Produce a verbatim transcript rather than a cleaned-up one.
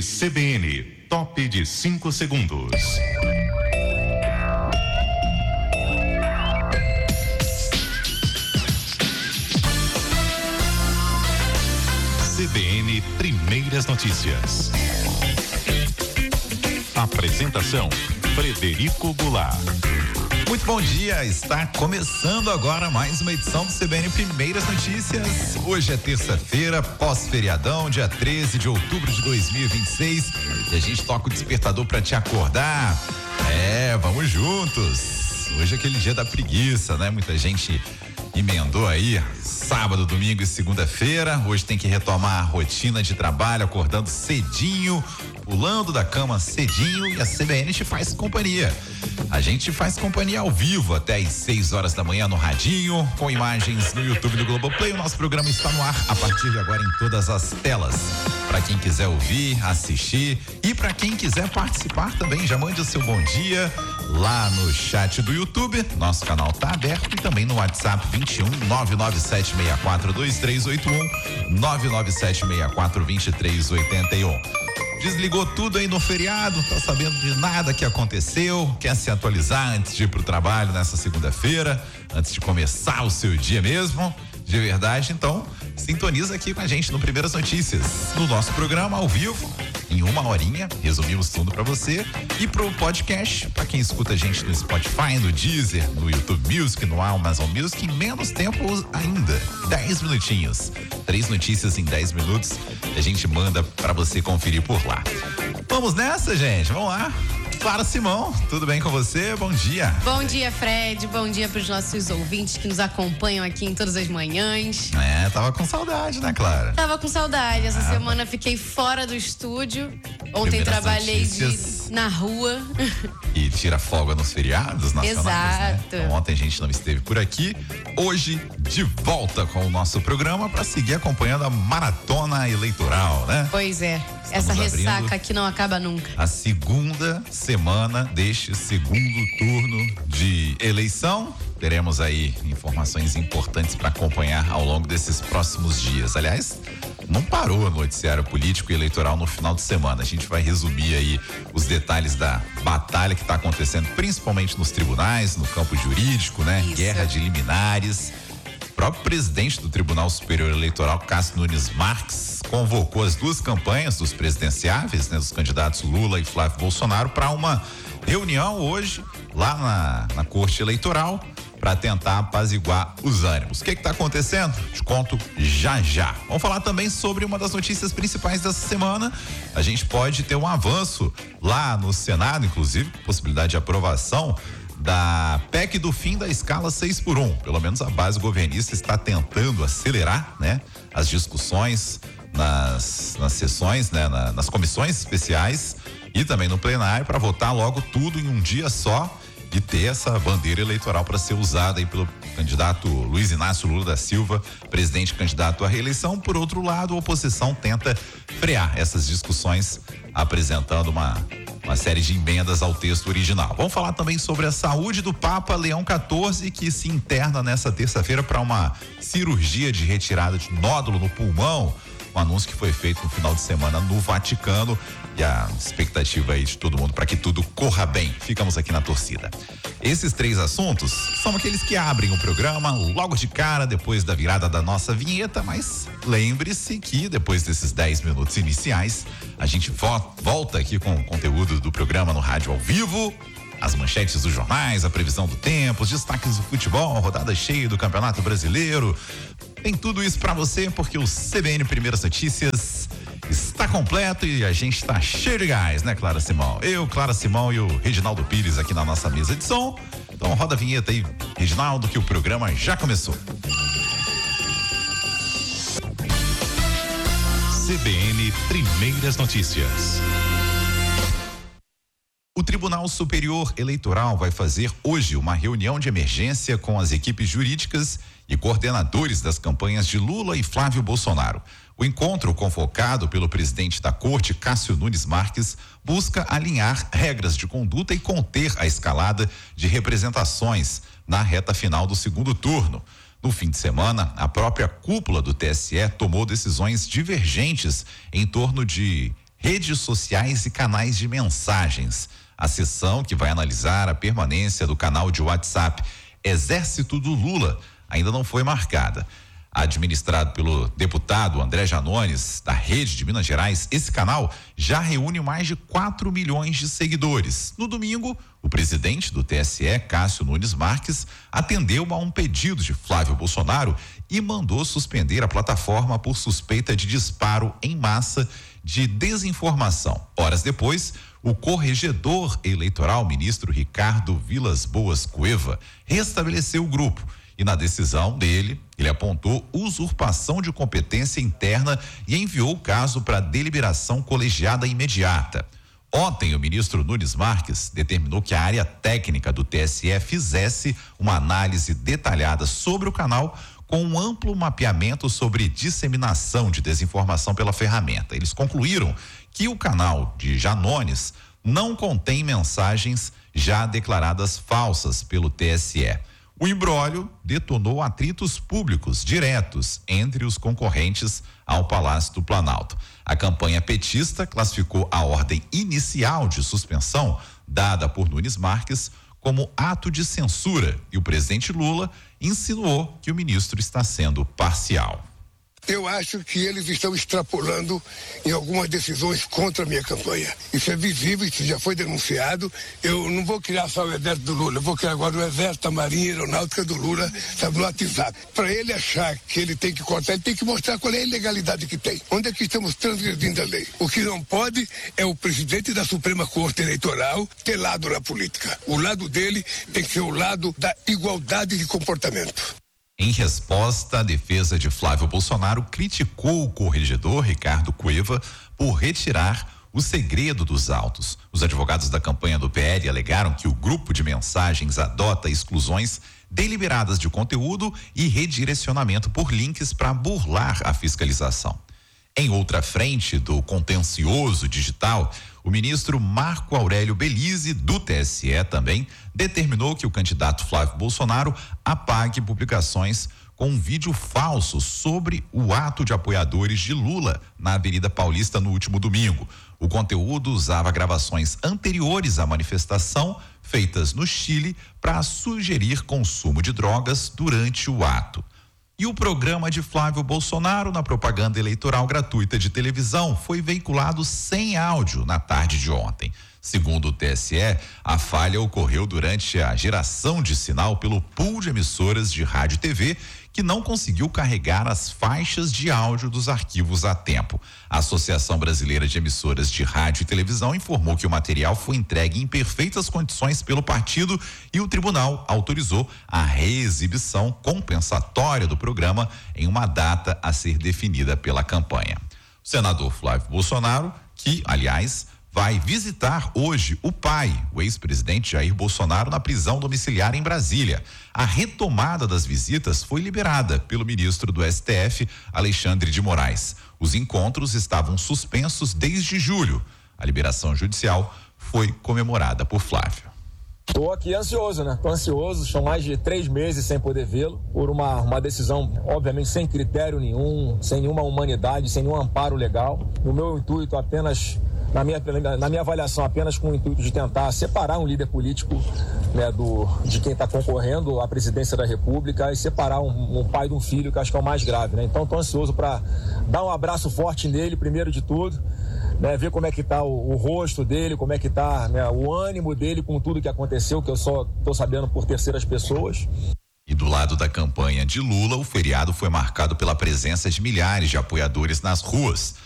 C B N, top de cinco segundos. C B N Primeiras Notícias. Apresentação: Frederico Goulart. Muito bom dia, está começando agora mais uma edição do C B N Primeiras Notícias. Hoje é terça-feira, pós-feriadão, dia treze de outubro de dois mil e vinte e seis, e a gente toca o despertador para te acordar. É, vamos juntos. Hoje é aquele dia da preguiça, né? Muita gente emendou aí sábado, domingo e segunda-feira. Hoje tem que retomar a rotina de trabalho, acordando cedinho, pulando da cama cedinho, e a C B N te faz companhia. A gente faz companhia ao vivo até às seis horas da manhã no radinho, com imagens no YouTube do Globoplay. O nosso programa está no ar a partir de agora em todas as telas. Para quem quiser ouvir, assistir, e para quem quiser participar também, já mande o seu bom dia lá no chat do YouTube. Nosso canal tá aberto, e também no WhatsApp vinte e um, nove nove sete seis quatro, dois três oito um, nove nove sete seis quatro, dois três oito um. Desligou tudo aí no feriado, tá sabendo de nada que aconteceu, quer se atualizar antes de ir pro trabalho nessa segunda-feira, antes de começar o seu dia mesmo, de verdade? Então, sintoniza aqui com a gente no Primeiras Notícias, no nosso programa ao vivo, em uma horinha, resumimos tudo pra você, e pro podcast, pra quem escuta a gente no Spotify, no Deezer, no YouTube Music, no Amazon Music, em menos tempo ainda, dez minutinhos, três notícias em dez minutos, a gente manda pra você conferir por lá. Vamos nessa, gente, vamos lá. Clara Simão, tudo bem com você? Bom dia. Bom dia, Fred. Bom dia para os nossos ouvintes que nos acompanham aqui em todas as manhãs. É, tava com saudade, né, Clara? Tava com saudade. Essa ah, semana fiquei fora do estúdio. Ontem trabalhei de, na rua. E tira folga nos feriados nacionais, Exato. Né? Então, ontem a gente não esteve por aqui. Hoje, de volta com o nosso programa para seguir acompanhando a maratona eleitoral, né? Pois é. Estamos Essa ressaca que não acaba nunca. A segunda semana deste segundo turno de eleição. Teremos aí informações importantes para acompanhar ao longo desses próximos dias. Aliás, não parou o noticiário político e eleitoral no final de semana. A gente vai resumir aí os detalhes da batalha que está acontecendo, principalmente nos tribunais, no campo jurídico, né? Isso. Guerra de liminares. O próprio presidente do Tribunal Superior Eleitoral, Cássio Nunes Marques, convocou as duas campanhas dos presidenciáveis, né, dos candidatos Lula e Flávio Bolsonaro, para uma reunião hoje lá na, na Corte Eleitoral para tentar apaziguar os ânimos. O que está acontecendo? Te conto já já. Vamos falar também sobre uma das notícias principais dessa semana. A gente pode ter um avanço lá no Senado, inclusive, possibilidade de aprovação da P E C do fim da escala seis por um. Pelo menos a base governista está tentando acelerar, né, as discussões nas, nas sessões, né, na, nas comissões especiais e também no plenário, para votar logo tudo em um dia só e ter essa bandeira eleitoral para ser usada aí pelo candidato Luiz Inácio Lula da Silva, presidente candidato à reeleição. Por outro lado, a oposição tenta frear essas discussões, apresentando uma uma série de emendas ao texto original. Vamos falar também sobre a saúde do Papa Leão quatorze, que se interna nessa terça-feira para uma cirurgia de retirada de nódulo no pulmão. Um anúncio que foi feito no final de semana no Vaticano, e a expectativa aí de todo mundo para que tudo corra bem. Ficamos aqui na torcida. Esses três assuntos são aqueles que abrem o programa logo de cara, depois da virada da nossa vinheta, mas lembre-se que depois desses dez minutos iniciais, a gente vo- volta aqui com o conteúdo do programa no rádio ao vivo, as manchetes dos jornais, a previsão do tempo, os destaques do futebol, a rodada cheia do Campeonato Brasileiro. Tem tudo isso pra você, porque o C B N Primeiras Notícias está completo e a gente está cheio de gás, né, Clara Simão? Eu, Clara Simão e o Reginaldo Pires aqui na nossa mesa de som. Então roda a vinheta aí, Reginaldo, que o programa já começou. C B N Primeiras Notícias. O Tribunal Superior Eleitoral vai fazer hoje uma reunião de emergência com as equipes jurídicas e coordenadores das campanhas de Lula e Flávio Bolsonaro. O encontro, convocado pelo presidente da Corte, Cássio Nunes Marques, busca alinhar regras de conduta e conter a escalada de representações na reta final do segundo turno. No fim de semana, a própria cúpula do T S E tomou decisões divergentes em torno de redes sociais e canais de mensagens. A sessão, que vai analisar a permanência do canal de WhatsApp Exército do Lula, ainda não foi marcada. Administrado pelo deputado André Janones, da Rede de Minas Gerais, esse canal já reúne mais de quatro milhões de seguidores. No domingo, o presidente do T S E, Cássio Nunes Marques, atendeu a um pedido de Flávio Bolsonaro e mandou suspender a plataforma por suspeita de disparo em massa de desinformação. Horas depois, o corregedor eleitoral, ministro Ricardo Vilas Boas Cueva, restabeleceu o grupo. E na decisão dele, ele apontou usurpação de competência interna e enviou o caso para deliberação colegiada imediata. Ontem, o ministro Nunes Marques determinou que a área técnica do T S E fizesse uma análise detalhada sobre o canal, com um amplo mapeamento sobre disseminação de desinformação pela ferramenta. Eles concluíram que o canal de Janones não contém mensagens já declaradas falsas pelo T S E. O imbróglio detonou atritos públicos diretos entre os concorrentes ao Palácio do Planalto. A campanha petista classificou a ordem inicial de suspensão dada por Nunes Marques como ato de censura e o presidente Lula insinuou que o ministro está sendo parcial. Eu acho que eles estão extrapolando em algumas decisões contra a minha campanha. Isso é visível, isso já foi denunciado. Eu não vou criar só o exército do Lula, eu vou criar agora o exército, a marinha aeronáutica do Lula, sabe, no WhatsApp. Para ele achar que ele tem que cortar, ele tem que mostrar qual é a ilegalidade que tem. Onde é que estamos transgredindo a lei? O que não pode é o presidente da Suprema Corte Eleitoral ter lado na política. O lado dele tem que ser o lado da igualdade de comportamento. Em resposta, a defesa de Flávio Bolsonaro criticou o corregedor Ricardo Cueva por retirar o segredo dos autos. Os advogados da campanha do P L alegaram que o grupo de mensagens adota exclusões deliberadas de conteúdo e redirecionamento por links para burlar a fiscalização. Em outra frente do contencioso digital, o ministro Marco Aurélio Belize, do T S E também, determinou que o candidato Flávio Bolsonaro apague publicações com um vídeo falso sobre o ato de apoiadores de Lula na Avenida Paulista no último domingo. O conteúdo usava gravações anteriores à manifestação, feitas no Chile, para sugerir consumo de drogas durante o ato. E o programa de Flávio Bolsonaro na propaganda eleitoral gratuita de televisão foi veiculado sem áudio na tarde de ontem. Segundo o T S E, a falha ocorreu durante a geração de sinal pelo pool de emissoras de rádio e T V, que não conseguiu carregar as faixas de áudio dos arquivos a tempo. A Associação Brasileira de Emissoras de Rádio e Televisão informou que o material foi entregue em perfeitas condições pelo partido e o tribunal autorizou a reexibição compensatória do programa em uma data a ser definida pela campanha. O senador Flávio Bolsonaro, que, aliás, vai visitar hoje o pai, o ex-presidente Jair Bolsonaro, na prisão domiciliar em Brasília. A retomada das visitas foi liberada pelo ministro do S T F, Alexandre de Moraes. Os encontros estavam suspensos desde julho. A liberação judicial foi comemorada por Flávio. Estou aqui ansioso, né? Estou ansioso, são mais de três meses sem poder vê-lo, por uma, uma decisão, obviamente, sem critério nenhum, sem nenhuma humanidade, sem nenhum amparo legal. O meu intuito apenas, na minha, na minha avaliação, apenas com o intuito de tentar separar um líder político, né, do, de quem está concorrendo à presidência da República e separar um, um pai de um filho, que acho que é o mais grave, né? Então, estou ansioso para dar um abraço forte nele, primeiro de tudo, né, ver como é que tá o, o rosto dele, como é que tá, né, o ânimo dele com tudo que aconteceu, que eu só tô sabendo por terceiras pessoas. E do lado da campanha de Lula, o feriado foi marcado pela presença de milhares de apoiadores nas ruas.